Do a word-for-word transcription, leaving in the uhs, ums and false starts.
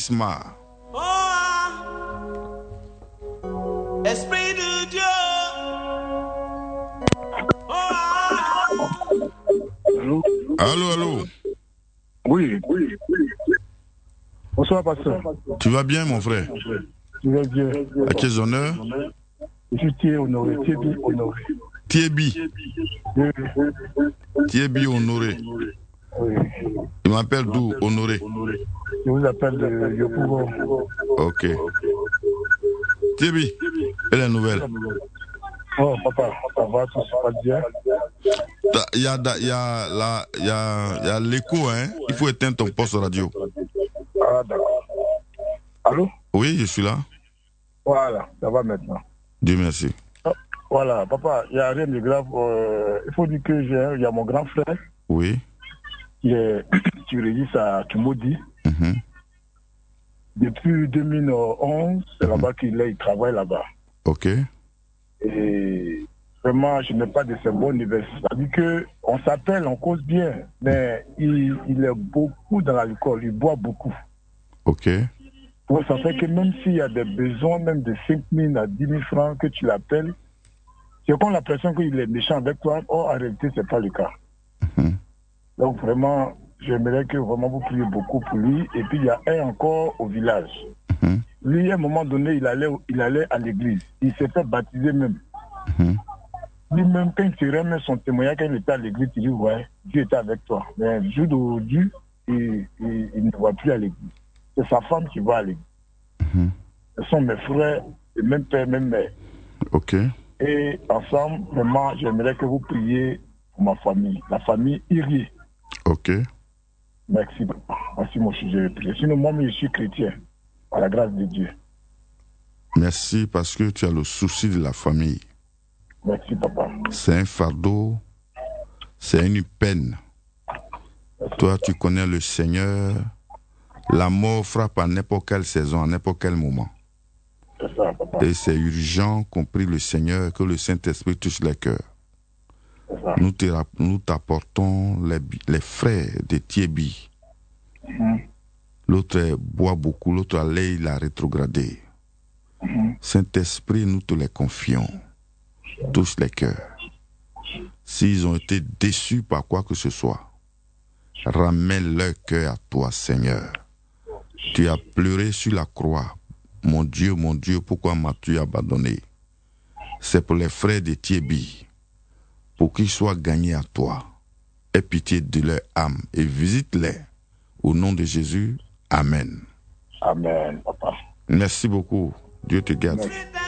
Isma. Oh, Esprit de Dieu. Oh, Allô? Allô, allô. Oui, oui, oui. Bonsoir, pasteur. Tu vas bien, mon frère? Je vais bien. À quels honneurs? Je suis Thierry Honoré, Thierry Honoré. Thierry. Oui, Thierry Honoré. oui. Il m'appelle d'où? Honoré. Je vous appelle de Yopougon. Ok. Thierry, et la nouvelle? Oh, papa, ça va, tout se passe bien? Il y a, il y a, la, il y a, il y a l'écho, hein? Il faut éteindre ton poste radio. Ah, d'accord. Allô? Oui, je suis là. Voilà, ça va maintenant. Dieu merci. Oh, voilà, papa, il n'y a rien de grave. Euh, il faut dire que j'ai, il y a mon grand frère Oui. qui est, qui réside à Kimodi. Mm-hmm. Depuis deux mille onze, c'est mm-hmm. là-bas qu'il est, il travaille là-bas. Ok. Et vraiment, je n'ai pas de ces bonnes nouvelles. C'est-à-dire qu'on s'appelle, on cause bien, mais il, il est beaucoup dans l'alcool, il boit beaucoup. Ok. Donc ça fait que même s'il y a des besoins, même de cinq mille à dix mille francs que tu l'appelles, c'est comme l'impression qu'il est méchant avec toi. Or, en réalité, ce n'est pas le cas. Mm-hmm. Donc vraiment, j'aimerais que vraiment vous priez beaucoup pour lui. Et puis il y a un encore au village. Mm-hmm. Lui, à un moment donné, il allait, il allait à l'église. Il s'est fait baptiser même. Mm-hmm. Lui-même, quand il se remet son témoignage, quand il était à l'église, il dit, ouais, Dieu était avec toi. Mais le jour d'aujourd'hui, il, il, il ne va plus à l'église. C'est sa femme qui va à l'église. Mm-hmm. Ce sont mes frères, et même père, même mère. Ok. Et ensemble, vraiment, j'aimerais que vous priez pour ma famille, la famille Irié. Ok. Merci, merci mon sujet. Sinon, moi, je suis chrétien, par la grâce de Dieu. Merci parce que tu as le souci de la famille. Merci, papa. C'est un fardeau, c'est une peine. Merci. Toi, tu connais le Seigneur. La mort frappe à n'importe quelle saison, à n'importe quel moment. C'est ça, papa. Et c'est urgent qu'on prie le Seigneur, que le Saint-Esprit touche les cœurs. Nous, nous t'apportons les, les frères de Thierry. Mm-hmm. L'autre boit beaucoup, l'autre allait, il a rétrogradé. Mm-hmm. Saint-Esprit, nous te les confions. Touche les cœurs. S'ils ont été déçus par quoi que ce soit, ramène leur cœur à toi, Seigneur. Tu as pleuré sur la croix. Mon Dieu, mon Dieu, pourquoi m'as-tu abandonné? C'est pour les frères de Thierry, pour qu'ils soient gagnés à toi. Aie pitié de leur âme et visite-les. Au nom de Jésus, Amen. Amen, papa. Merci beaucoup. Dieu te garde. Merci.